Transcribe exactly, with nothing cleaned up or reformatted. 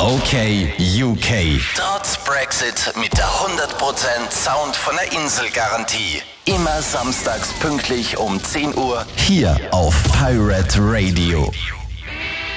Okay U K. Trotz Brexit mit der hundert Prozent Sound von der Insel-Garantie. Immer samstags pünktlich um zehn Uhr hier auf Pirate Radio.